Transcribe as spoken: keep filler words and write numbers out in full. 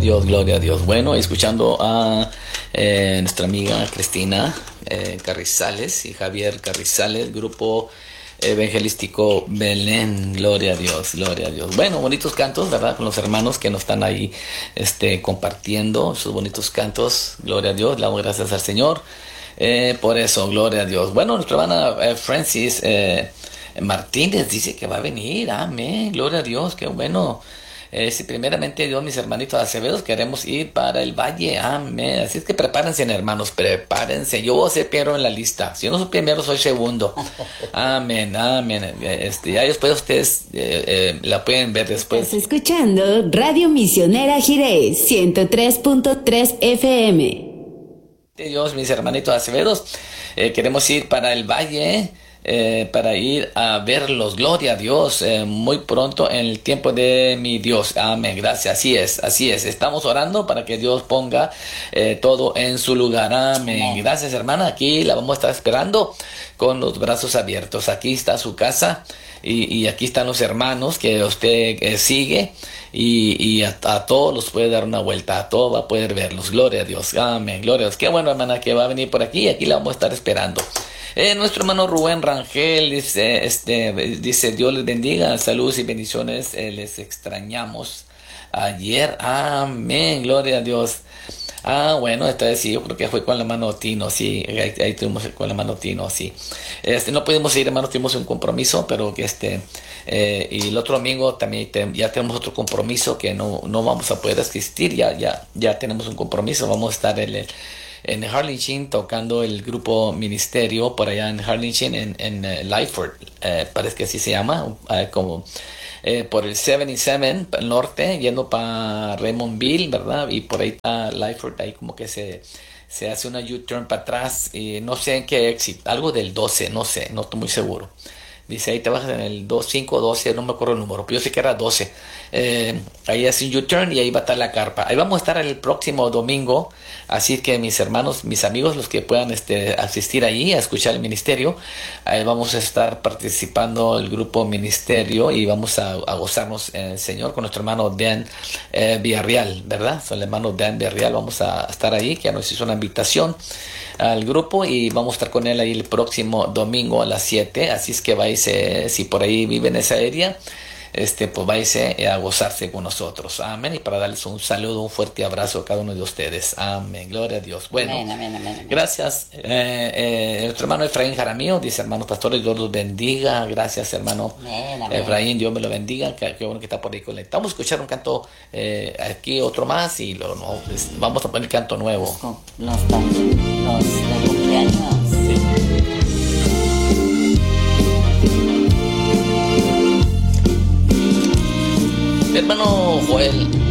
Dios, gloria a Dios. Bueno, escuchando a eh, nuestra amiga Cristina eh, Carrizales y Javier Carrizales, grupo evangelístico Belén, gloria a Dios, gloria a Dios. Bueno, bonitos cantos, ¿verdad? Con los hermanos que nos están ahí este, compartiendo sus bonitos cantos, gloria a Dios, le damos gracias al Señor. Eh, por eso, gloria a Dios. Bueno, nuestra hermana eh, Francis eh, Martínez dice que va a venir, amén, gloria a Dios, qué bueno. Eh, si primeramente Dios, mis hermanitos acevedos, queremos ir para el valle, amén. Así es que prepárense, hermanos, prepárense. Yo voy a ser primero en la lista. Si yo no soy primero, soy segundo. Amén, amén. Este, ya después ustedes eh, eh, la pueden ver después. Estás escuchando Radio Misionera Jiré, ciento tres punto tres F M. Dios, mis hermanitos acevedos, eh, queremos ir para el valle. Eh, para ir a verlos, gloria a Dios, eh, muy pronto en el tiempo de mi Dios, amén, gracias, así es, así es, estamos orando para que Dios ponga eh, todo en su lugar, amén, gracias hermana, aquí la vamos a estar esperando con los brazos abiertos, aquí está su casa y, y aquí están los hermanos que usted eh, sigue y, y a, a todos los puede dar una vuelta, a todos va a poder verlos, gloria a Dios, amén, gloria a Dios, qué bueno hermana que va a venir por aquí y aquí la vamos a estar esperando. Eh, nuestro hermano Rubén Rangel dice, este, dice, Dios les bendiga, saludos y bendiciones, eh, les extrañamos ayer, amén, gloria a Dios. Ah, bueno, esta vez sí, yo creo que fue con la mano Tino, sí, ahí, ahí tuvimos con la mano Tino, sí. Este, no pudimos ir, hermanos, tuvimos un compromiso, pero que este, eh, y el otro domingo también te, ya tenemos otro compromiso que no, no vamos a poder asistir, ya, ya, ya tenemos un compromiso, vamos a estar en el en Harlingen tocando el grupo Ministerio por allá en Harlingen, en, en uh, Lyford, eh, parece que así se llama, uh, como eh, por el setenta y siete norte, yendo para Raymondville, ¿verdad? Y por ahí está Lyford, ahí como que se, se hace una U-turn para atrás, y no sé en qué exit, algo del doce, no sé, no estoy muy seguro. Dice, ahí te bajas en el cinco doce, no me acuerdo el número, pero yo sé que era doce. Eh, ahí hace un U-turn y ahí va a estar la carpa. Ahí vamos a estar el próximo domingo, así que mis hermanos, mis amigos, los que puedan este, asistir ahí a escuchar el ministerio, ahí vamos a estar participando el grupo Ministerio y vamos a, a gozarnos en el Señor con nuestro hermano Dan eh, Villarreal, ¿verdad? Son el hermano Dan Villarreal, vamos a estar ahí, que ya nos hizo una invitación al grupo y vamos a estar con él ahí el próximo domingo a las siete, así es que vais, eh, si por ahí vive en esa área, este, pues vais eh, a gozarse con nosotros, amén, y para darles un saludo, un fuerte abrazo a cada uno de ustedes, amén, gloria a Dios. Bueno, amén, amén, amén, amén. Gracias, eh, eh, nuestro hermano Efraín Jaramillo dice, hermanos pastores, Dios los bendiga, gracias hermano amén, amén. Efraín, Dios me lo bendiga, qué, qué bueno que está por ahí conectado. Vamos a escuchar un canto, eh, aquí otro más y lo, no, pues, vamos a poner canto nuevo. Los, los, los de cumpleaños. Sí. Mi hermano Joel